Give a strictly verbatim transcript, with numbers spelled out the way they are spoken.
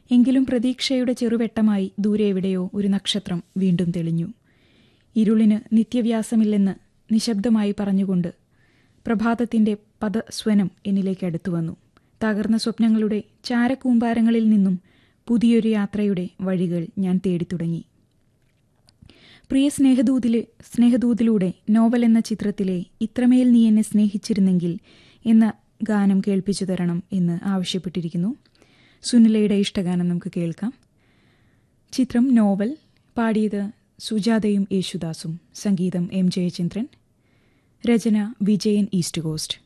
എങ്കിലും പ്രതീക്ഷയുടെ ചെറുവെട്ടമായി ദൂരെ എവിടെയോ ഒരു നക്ഷത്രം വീണ്ടും തെളിഞ്ഞു. ഇരുളിന് നിത്യവ്യാസമില്ലെന്ന് നിശബ്ദമായി പറഞ്ഞുകൊണ്ട് പ്രഭാതത്തിന്റെ പദസ്വനം എന്നിലേക്ക് അടുത്തു വന്നു. തകർന്ന സ്വപ്നങ്ങളുടെ ചാരക്കൂമ്പാരങ്ങളിൽ നിന്നും പുതിയൊരു യാത്രയുടെ വഴികൾ ഞാൻ തേടിത്തുടങ്ങി. പ്രിയ സ്നേഹദൂതിലെ സ്നേഹദൂതിലൂടെ നോവൽ എന്ന ചിത്രത്തിലെ ഇത്രമേൽ നീ എന്നെ സ്നേഹിച്ചിരുന്നെങ്കിൽ എന്ന ഗാനം കേൾപ്പിച്ചു തരണം എന്ന് ആവശ്യപ്പെട്ടിരിക്കുന്നു. സുനിലയുടെ ഇഷ്ടഗാനം നമുക്ക് കേൾക്കാം. ചിത്രം നോവൽ. പാടിയത് സുജാതയും യേശുദാസും. സംഗീതം എം ജയചന്ദ്രൻ. രചന വിജയൻ ഈസ്റ്റ് കോസ്റ്റ്.